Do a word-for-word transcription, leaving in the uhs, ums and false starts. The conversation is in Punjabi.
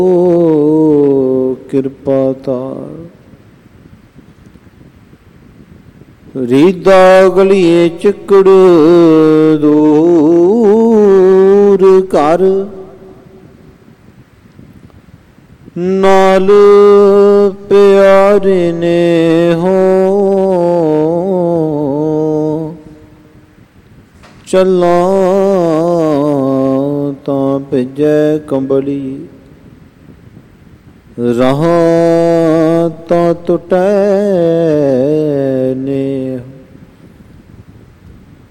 ਕਿਰਪਾ ਧਾਰ। ਰੀਦਾ ਗਲੀਏ ਚਿੱਕੜ ਦੂਰ ਕਰ, ਨਾਲ ਪਿਆਰੇ ਨੇ ਹੋ ਚੱਲਾਂ ਤਾਂ ਭਿਜੈ ਕੰਬਲੀ, ਰਹਾਂ ਤਾਂ ਟੁਟੈ ਨੇ।